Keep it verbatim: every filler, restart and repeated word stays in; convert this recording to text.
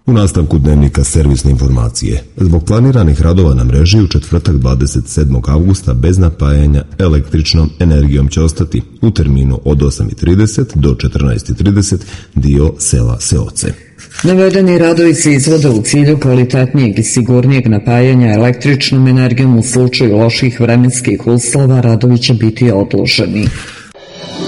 U nastavku dnevnika servisne informacije. Zbog planiranih radova na mreži u četvrtak dvadeset sedmog avgusta bez napajanja električnom energijom će ostati u terminu od osam i trideset do četrnaest i trideset dio sela Seoce. Navedeni radovi se izvode u cilju kvalitetnijeg i sigurnijeg napajanja električnom energijom. U slučaju loših vremenskih uslova radovi će biti odloženi.